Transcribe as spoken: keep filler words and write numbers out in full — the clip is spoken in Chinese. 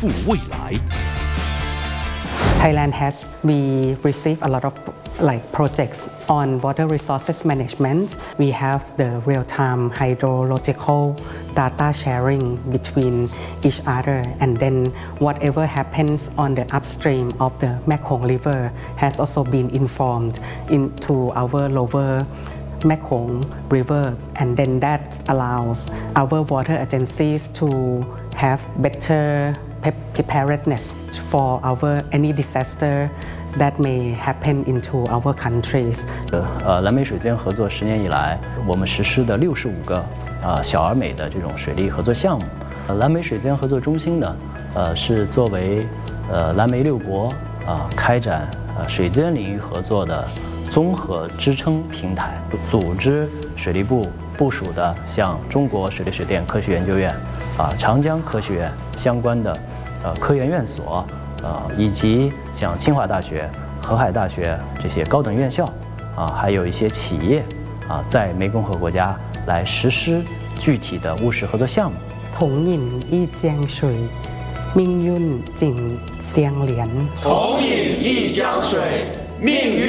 富未来。 Thailand has we received a lot of like projects on water resources management. We have the real-time hydrological data sharing between each other, and then whatever happens on the upstream of the Mekong River has also been informed into our lower Mekong River, and then that allows our water agencies to have better preparedness for our any disaster that may happen into our countries. 呃，蓝莓水资源合作十年以来，我们实施的六十五个呃小而美的这种水利合作项目。呃，蓝莓水资源合作中心呢，呃是作为呃蓝莓六国啊、呃、开展呃水资源领域合作的综合支撑平台，组织水利部部署的像中国水利水电科学研究院啊、长江科学院相关的呃科研院所。 呃，以及像清华大学、河海大学这些高等院校，啊，还有一些企业，啊，在湄公河国家来实施具体的务实合作项目。 同饮一江水，命运紧相连。 同饮一江水，命运。